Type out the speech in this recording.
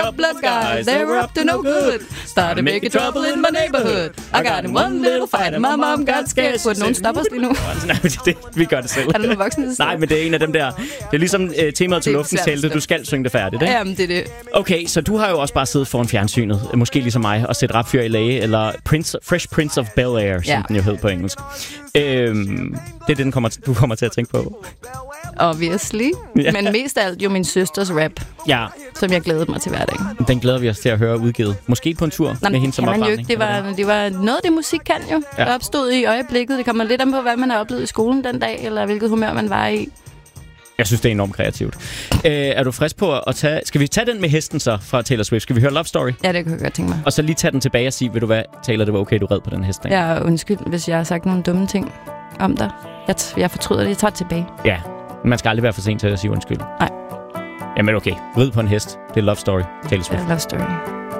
couple of guys, they were up to no good. Started making trouble in my neighborhood. I got in one little fight, and my mom got scared. Burde nogen stoppe os lige nu? Nej, vi gør det selv. Er der nogle voksne? Nej, men det er en af dem der. Det er ligesom temaet til luftens helte. Du skal synge det færdigt, ikke? Jamen, det er det. Okay, så du har jo også bare siddet foran fjernsynet, måske ligesom mig, og set Rapfyr i Læge, eller Fresh Prince of Bel-Air, som den jo hed på engelsk. Det er det, du kommer til at tænke på. Obviously. Ja. Men mest af alt jo min søsters rap, som jeg glædede mig til hver dag. Den glæder vi os til at høre udgivet. Måske på en tur med hende som opvarmning. Det var noget af det, musik kan jo. Ja. Der opstod i øjeblikket. Det kommer lidt an på, hvad man har oplevet i skolen den dag, eller hvilket humør man var i. Jeg synes, det er enormt kreativt. Er du frisk på at tage... Skal vi tage den med hesten så fra Taylor Swift? Skal vi høre Love Story? Ja, det kan jeg godt tænke mig. Og så lige tage den tilbage og sige, ved du hvad, Taylor, det var okay, du red på den hest. Ja, undskyld, hvis jeg har sagt nogle dumme ting om dig. Jeg fortryder det. Jeg tager det tilbage. Ja, man skal aldrig være for sent til at sige undskyld. Nej. Jamen okay, rid på en hest. Det er Love Story. Taylor Swift. Love Story.